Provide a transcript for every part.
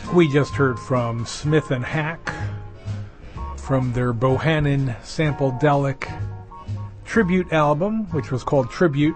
We just heard from Smith and Hack from their Bohannon Sample-delic tribute album, which was called Tribute.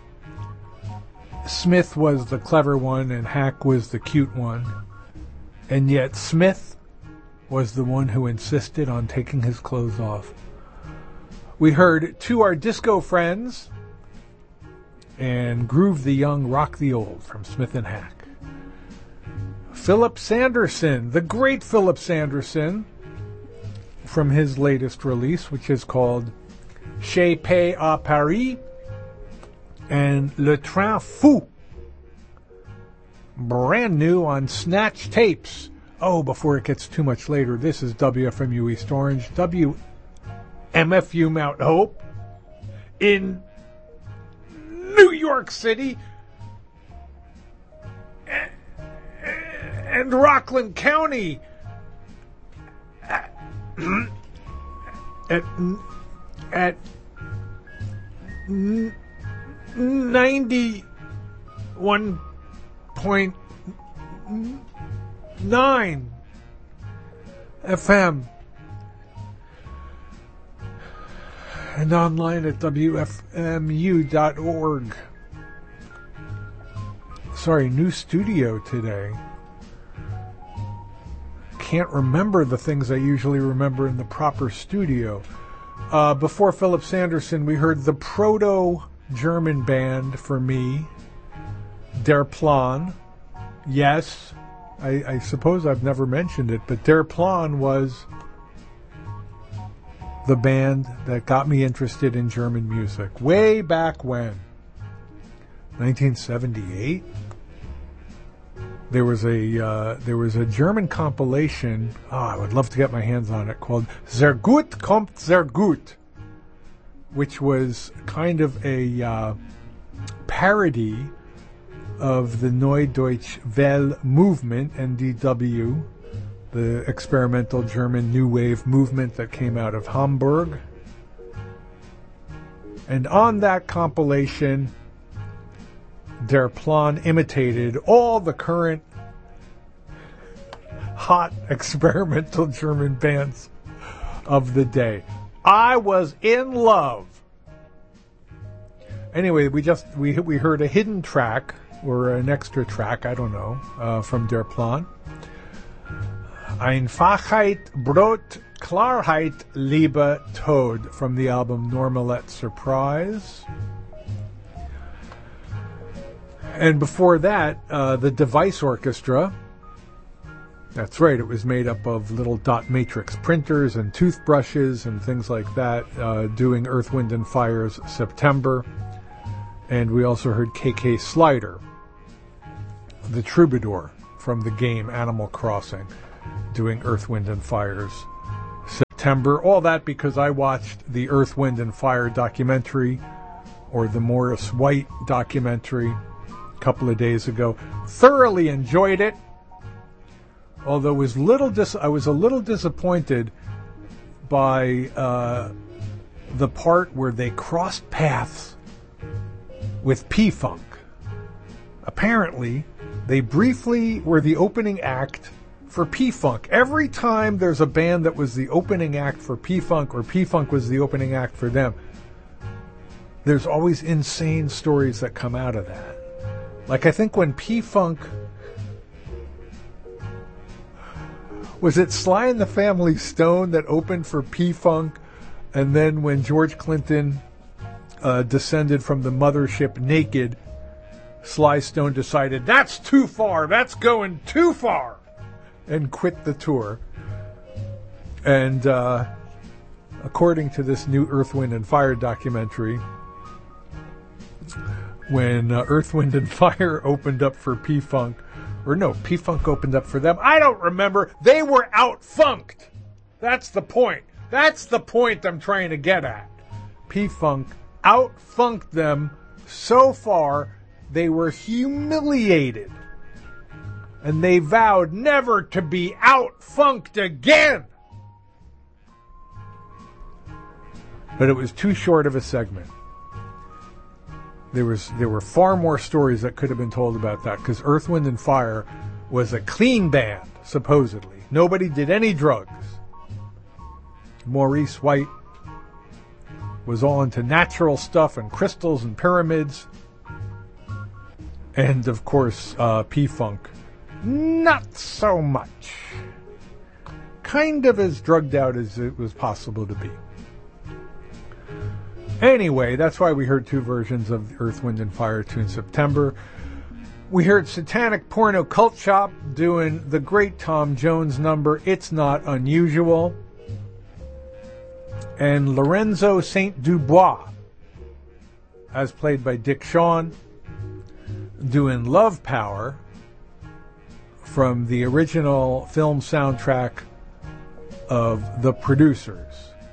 Smith was the clever one and Hack was the cute one. And yet Smith was the one who insisted on taking his clothes off. We heard To Our Disco Friends and Groove the Young, Rock the Old from Smith and Hack. Philip Sanderson, the great Philip Sanderson, from his latest release, which is called Chez Pay à Paris and Le Train Fou. Brand new on Snatch Tapes. Oh, before it gets too much later, this is WFMU East Orange, WMFU Mount Hope in New York City and Rockland County at 91.9 FM and online at WFMU.org. Sorry, new studio today. Can't remember the things I usually remember in the proper studio. Before Philip Sanderson, we heard the proto-German band for me, Der Plan. Yes, I suppose I've never mentioned it, but Der Plan was the band that got me interested in German music way back when. 1978. There was a German compilation. I would love to get my hands on it, called Sehr gut kommt sehr gut, which was kind of a parody of the Neue Deutsche Welle movement, NDW, the experimental German New Wave movement that came out of Hamburg. And on that compilation, Der Plan imitated all the current hot experimental German bands of the day. I was in love. Anyway, we heard a hidden track or an extra track, I don't know, from Der Plan. Einfachheit, Brot, Klarheit, Liebe, Tod from the album Normalette Surprise. And before that, the Device Orchestra. That's right, it was made up of little dot matrix printers and toothbrushes and things like that, doing Earth, Wind & Fire's September. And we also heard KK Slider, the troubadour from the game Animal Crossing, doing Earth, Wind & Fire's September. All that because I watched the Earth, Wind & Fire documentary, or the Morris White documentary, couple of days ago. Thoroughly enjoyed it, although I was a little disappointed by the part where they crossed paths with P-Funk. Apparently, they briefly were the opening act for P-Funk. Every time there's a band that was the opening act for P-Funk, or P-Funk was the opening act for them, there's always insane stories that come out of that. Like, I think when P-Funk... Was it Sly and the Family Stone that opened for P-Funk? And then when George Clinton descended from the mothership naked, Sly Stone decided, that's too far, that's going too far, and quit the tour. And according to this new Earth, Wind & Fire documentary, when Earth, Wind & Fire opened up for P-Funk, or no, P-Funk opened up for them. I don't remember. They were out-funked. That's the point. That's the point I'm trying to get at. P-Funk out-funked them so far they were humiliated. And they vowed never to be out-funked again. But it was too short of a segment. There were far more stories that could have been told about that, because Earth, Wind & Fire was a clean band, supposedly. Nobody did any drugs. Maurice White was all into natural stuff and crystals and pyramids. And, of course, P-Funk, not so much. Kind of as drugged out as it was possible to be. Anyway, that's why we heard two versions of the Earth, Wind, and Fire tune September. We heard Satanic Porno Cult Shop doing the great Tom Jones number, It's Not Unusual. And Lorenzo St. Dubois, as played by Dick Shawn, doing Love Power from the original film soundtrack of The Producers.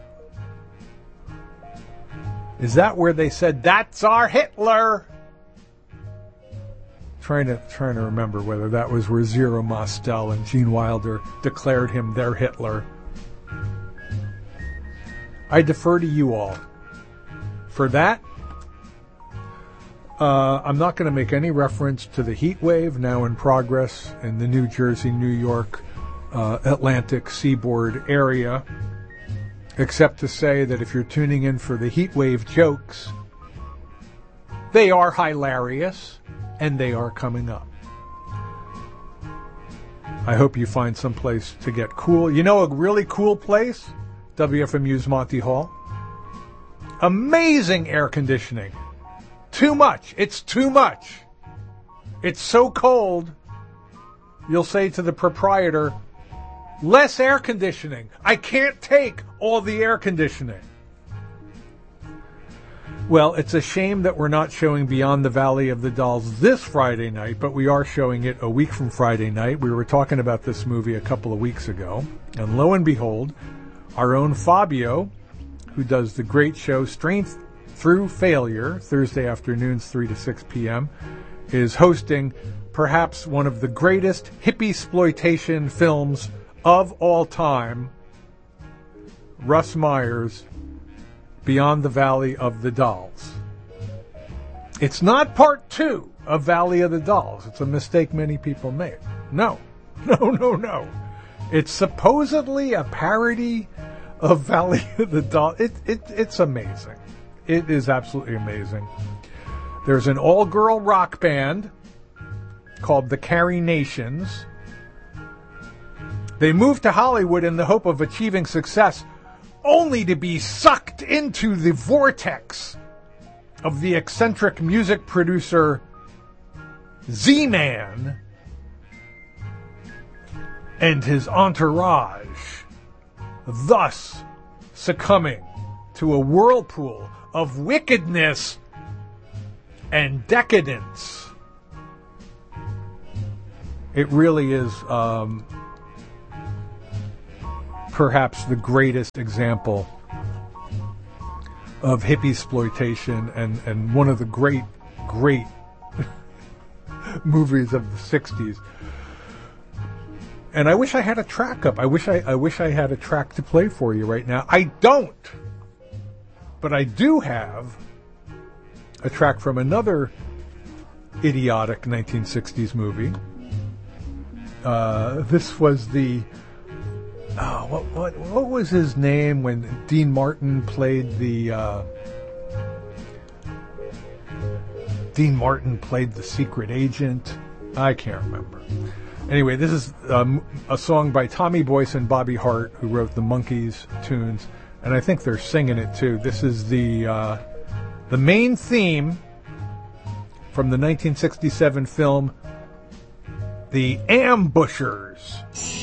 Is that where they said, "That's our Hitler"? Trying to remember whether that was where Zero Mostel and Gene Wilder declared him their Hitler. I defer to you all. For that, I'm not going to make any reference to the heat wave now in progress in the New Jersey, New York, Atlantic seaboard area, except to say that if you're tuning in for the heat wave jokes, they are hilarious and they are coming up. I hope you find some place to get cool. You know a really cool place? WFMU's Monty Hall. Amazing air conditioning. Too much. It's too much. It's so cold, you'll say to the proprietor, "Less air conditioning. I can't take all the air conditioning." Well, it's a shame that we're not showing Beyond the Valley of the Dolls this Friday night, but we are showing it a week from Friday night. We were talking about this movie a couple of weeks ago, and lo and behold, our own Fabio, who does the great show Strength Through Failure, Thursday afternoons 3 to 6 p.m., is hosting perhaps one of the greatest hippie-sploitation films of all time, Russ Meyer's Beyond the Valley of the Dolls. It's not part 2 of Valley of the Dolls. It's a mistake many people make. No. It's supposedly a parody of Valley of the Dolls. It's amazing. It is absolutely amazing. There's an all-girl rock band called the Carrie Nations. They moved to Hollywood in the hope of achieving success, only to be sucked into the vortex of the eccentric music producer Z-Man and his entourage, thus succumbing to a whirlpool of wickedness and decadence. It really is perhaps the greatest example of hippie-sploitation and one of the great movies of the 60s. And I wish I had a track up. I wish I had a track to play for you right now. I don't. But I do have a track from another idiotic 1960s movie. This was the what was his name when Dean Martin played the secret agent? I can't remember. Anyway, this is a song by Tommy Boyce and Bobby Hart, who wrote the Monkees tunes, and I think they're singing it too. This is the main theme from the 1967 film The Ambushers.